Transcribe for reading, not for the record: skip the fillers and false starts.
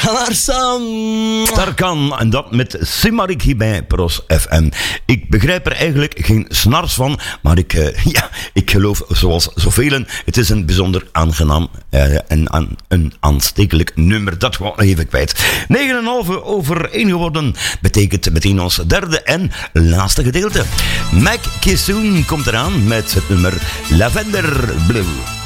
Galarsan. Tarkan, en dat met Simariki bij Pros FM. Ik begrijp er eigenlijk geen snars van, maar ik geloof zoals zoveel, het is een bijzonder aangenaam en een aanstekelijk nummer. Dat gewoon nog even kwijt. 9,5 over 1 geworden betekent meteen ons derde en laatste gedeelte. Mac Kissoon komt eraan met het nummer Lavender Blue.